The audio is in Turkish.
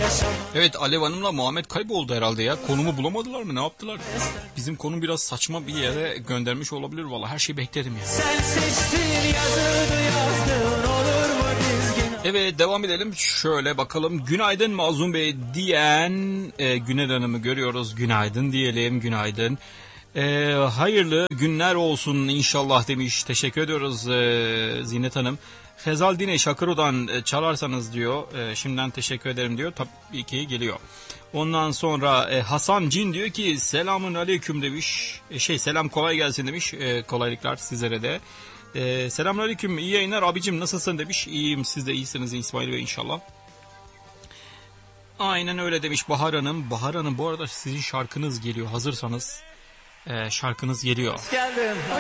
Evet, Alev Hanım'la Muhammed kayboldu herhalde ya. Konumu bulamadılar mı? Ne yaptılar? Bizim konum biraz saçma bir yere göndermiş olabilir valla. Her şeyi bekledim ya. Sen seçtin yazını yazdın, olur mu dizgin? Evet, devam edelim. Şöyle bakalım. Günaydın Mazlum Bey diyen Günel Hanım'ı görüyoruz. Günaydın diyelim. Günaydın. Hayırlı günler olsun inşallah demiş. Teşekkür ediyoruz Zinet Hanım. Fezal Dine Şakıro'dan çalarsanız diyor. Şimdiden teşekkür ederim diyor. Tabii ki geliyor. Ondan sonra Hasan Cin diyor ki selamun aleyküm demiş. Selam kolay gelsin demiş. Kolaylıklar sizlere de. Selamun aleyküm, iyi yayınlar abicim, nasılsın demiş. İyiyim, siz de iyisiniz İsmail Bey inşallah. Aynen öyle demiş Bahar Hanım. Bahar Hanım, bu arada sizin şarkınız geliyor, hazırsanız şarkınız geliyor. Geldim.